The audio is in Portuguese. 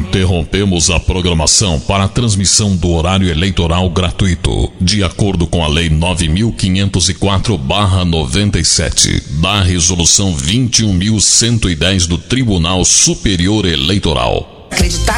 Interrompemos a programação para a transmissão do horário eleitoral gratuito, de acordo com a Lei 9.504/97, da Resolução 21.110 do Tribunal Superior Eleitoral. Acreditar